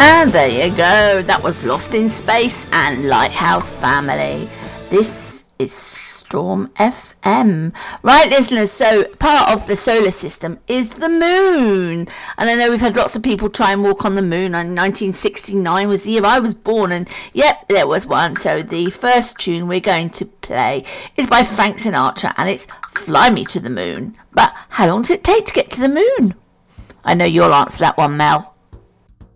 And there you go. That was Lost in Space and Lighthouse Family. This is Storm FM. Right, listeners, so part of the solar system is the moon. And I know we've had lots of people try and walk on the moon. And 1969 was the year I was born. And yep, there was one. So the first tune we're going to play is by Frank Sinatra. And it's Fly Me to the Moon. But how long does it take to get to the moon? I know you'll answer that one, Mel.